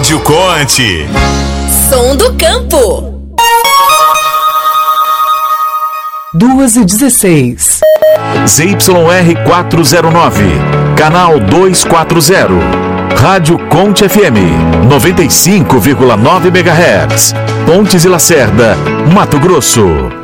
Rádio Conte. Som do Campo. 2h16. ZYR 409, canal 240. Rádio Conte FM, 95,9 MHz. Pontes e Lacerda, Mato Grosso.